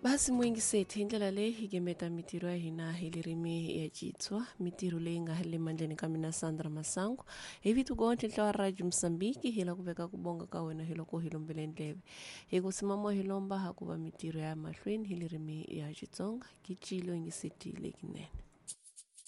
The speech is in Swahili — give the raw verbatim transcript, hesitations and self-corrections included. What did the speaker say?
Basi mwingi seti hindlela le higemeta mitiro ya hina hilirimi ya jitswa mitiro le nga hile manjani kamina Sandra Masangu hivi tugonti tlawa Radio Msambiki hila kuveka kubonga kawena hilo ko hilo mbele ndlebe hiku simamo hilomba hakuwa mitiro ya mashwin hilirimi ya jitsonga kichilo ingi seti le kinene